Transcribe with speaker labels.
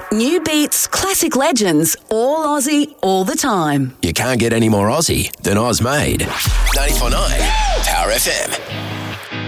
Speaker 1: New beats, classic legends, all Aussie, all the time.
Speaker 2: You can't get any more Aussie than Oz Made. 94.9 Power FM.